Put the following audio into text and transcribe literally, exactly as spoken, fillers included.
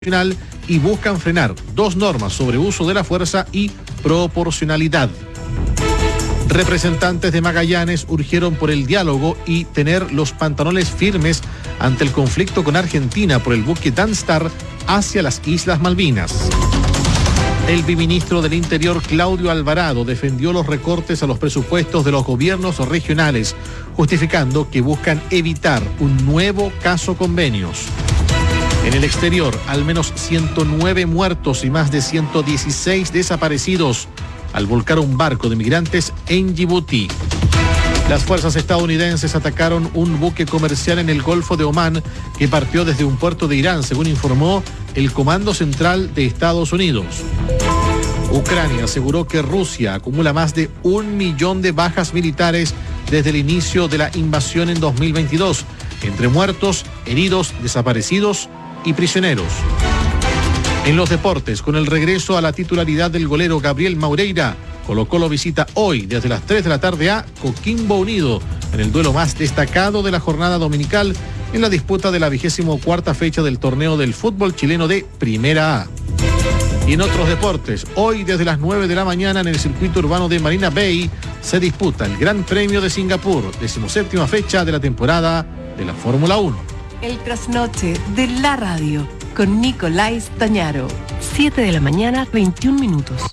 Nacional y buscan frenar dos normas sobre uso de la fuerza y proporcionalidad. Representantes de Magallanes urgieron por el diálogo y tener los pantalones firmes ante el conflicto con Argentina por el buque Danstar hacia las Islas Malvinas. El viceministro del Interior, Claudio Alvarado, defendió los recortes a los presupuestos de los gobiernos regionales, justificando que buscan evitar un nuevo caso convenios. En el exterior, al menos ciento nueve muertos y más de ciento dieciséis desaparecidos al volcar un barco de migrantes en Yibuti. Las fuerzas estadounidenses atacaron un buque comercial en el Golfo de Omán que partió desde un puerto de Irán, según informó el Comando Central de Estados Unidos. Ucrania aseguró que Rusia acumula más de un millón de bajas militares desde el inicio de la invasión en dos mil veintidós, entre muertos, heridos, desaparecidos y prisioneros. En los deportes, con el regreso a la titularidad del golero Gabriel Maureira, Colo-Colo visita hoy desde las tres de la tarde a Coquimbo Unido en el duelo más destacado de la jornada dominical en la disputa de la vigésimo cuarta fecha del torneo del fútbol chileno de Primera A. Y en otros deportes, hoy desde las nueve de la mañana en el circuito urbano de Marina Bay se disputa el Gran Premio de Singapur, decimoséptima fecha de la temporada de la Fórmula uno. El trasnoche de la radio con Nicolás Tañaro. siete de la mañana, veintiún minutos.